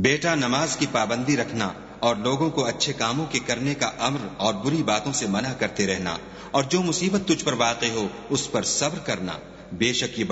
बेटा, नमाज की पाबंदी रखना और लोगों को अच्छे कामों के करने का अम्र और बुरी बातों से मना करते रहना, और जो मुसीबत तुझ पर वाक़े हो उस पर सब्र करना, बेशक ये